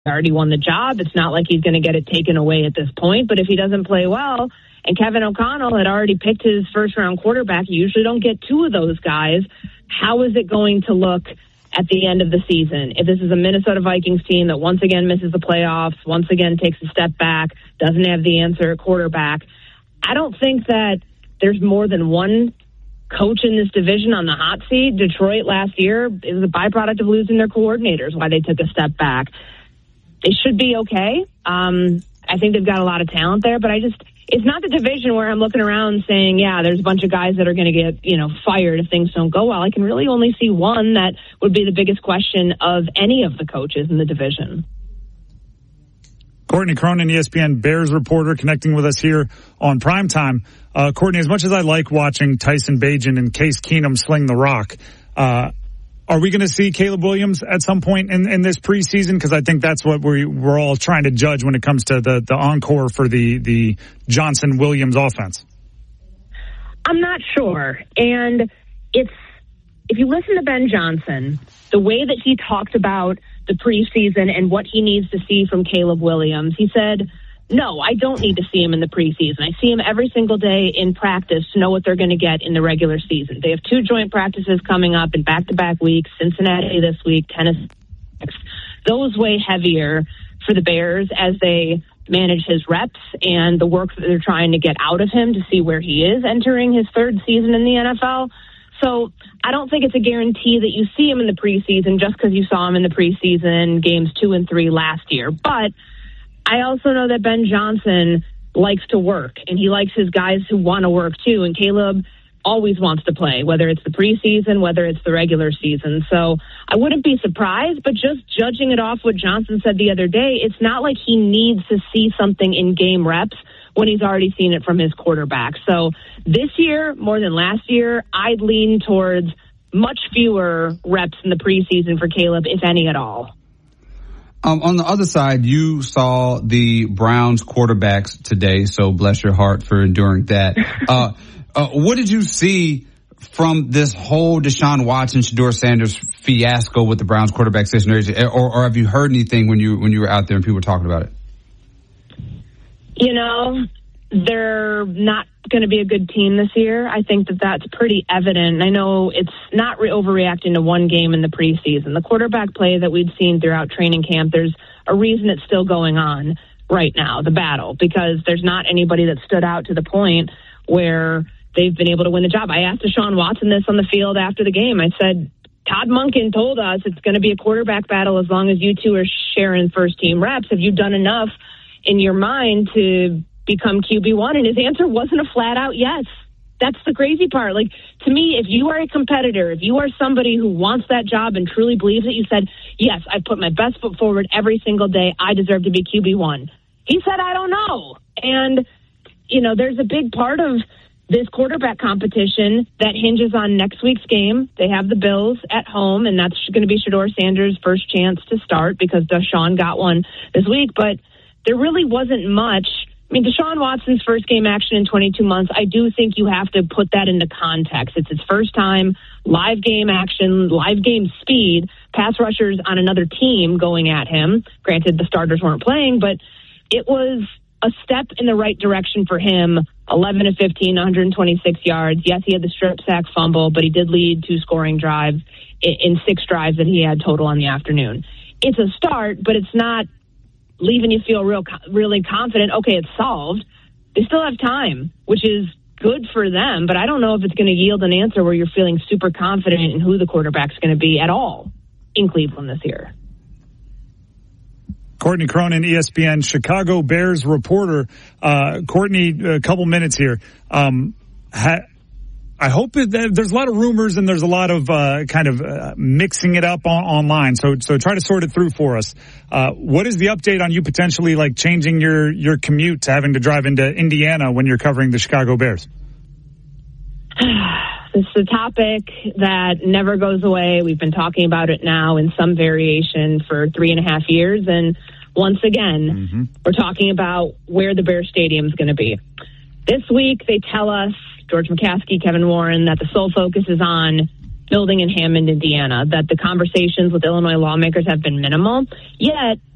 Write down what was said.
already won the job. It's not like he's going to get it taken away at this point. But if he doesn't play well, and Kevin O'Connell had already picked his first-round quarterback, you usually don't get two of those guys. How is it going to look at the end of the season if this is a Minnesota Vikings team that once again misses the playoffs, once again takes a step back, doesn't have the answer at quarterback? I don't think that there's more than one coach in this division on the hot seat. Detroit last year, it was a byproduct of losing their coordinators, why they took a step back. They should be okay. I think they've got a lot of talent there, but it's not the division where I'm looking around saying, yeah, there's a bunch of guys that are going to get, fired if things don't go well. I can really only see one that would be the biggest question of any of the coaches in the division. Courtney Cronin, ESPN Bears reporter, connecting with us here on Primetime. Courtney, as much as I like watching Tyson Bagent and Case Keenum sling the rock, are we going to see Caleb Williams at some point in this preseason? Because I think that's what we're all trying to judge when it comes to the encore for the Johnson-Williams offense. I'm not sure. And if you listen to Ben Johnson, the way that he talked about the preseason and what he needs to see from Caleb Williams, he said, no, I don't need to see him in the preseason. I see him every single day in practice to know what they're going to get in the regular season. They have 2 joint practices coming up in back-to-back weeks, Cincinnati this week, Tennessee next. Those weigh heavier for the Bears as they manage his reps and the work that they're trying to get out of him to see where he is entering his 3rd season in the NFL. So I don't think it's a guarantee that you see him in the preseason just because you saw him in the preseason games 2 and 3 last year. But I also know that Ben Johnson likes to work, and he likes his guys who want to work too. And Caleb always wants to play, whether it's the preseason, whether it's the regular season. So I wouldn't be surprised, but just judging it off what Johnson said the other day, it's not like he needs to see something in game reps when he's already seen it from his quarterback. So this year, more than last year, I'd lean towards much fewer reps in the preseason for Caleb, if any at all. On the other side, you saw the Browns quarterbacks today, so bless your heart for enduring that. What did you see from this whole Deshaun Watson, Shedeur Sanders fiasco with the Browns quarterback situation, or have you heard anything when you were out there and people were talking about it? They're not going to be a good team this year. I think that's pretty evident. I know it's not overreacting to one game in the preseason. The quarterback play that we'd seen throughout training camp, there's a reason it's still going on right now, the battle, because there's not anybody that stood out to the point where they've been able to win the job. I asked Deshaun Watson this on the field after the game. I said, Todd Monken told us it's going to be a quarterback battle as long as you two are sharing first-team reps. Have you done enough in your mind to become QB1? And his answer wasn't a flat-out yes. That's the crazy part. Like, to me, if you are a competitor, if you are somebody who wants that job and truly believes it, you said, yes, I put my best foot forward every single day. I deserve to be QB1. He said, I don't know. And, there's a big part of this quarterback competition that hinges on next week's game. They have the Bills at home, and that's going to be Shedeur Sanders' first chance to start because Deshaun got one this week. But there really wasn't much. I mean, Deshaun Watson's first game action in 22 months, I do think you have to put that into context. It's his first time, live game action, live game speed, pass rushers on another team going at him. Granted, the starters weren't playing, but it was a step in the right direction for him. 11 of 15, 126 yards. Yes, he had the strip sack fumble, but he did lead 2 scoring drives in 6 drives that he had total on the afternoon. It's a start, but it's not leaving you feel really confident, okay, it's solved. They still have time, which is good for them, but I don't know if it's going to yield an answer where you're feeling super confident in who the quarterback's going to be at all in Cleveland this year. Courtney Cronin, ESPN Chicago Bears reporter. Courtney, a couple minutes here. I hope that there's a lot of rumors and there's a lot of mixing it up online. So try to sort it through for us. What is the update on you potentially changing your commute to having to drive into Indiana when you're covering the Chicago Bears? It's a topic that never goes away. We've been talking about it now in some variation for 3.5 years. And once again, we're talking about where the Bears Stadium is going to be. This week, they tell us, George McCaskey, Kevin Warren, that the sole focus is on building in Hammond, Indiana, that the conversations with Illinois lawmakers have been minimal. Yet,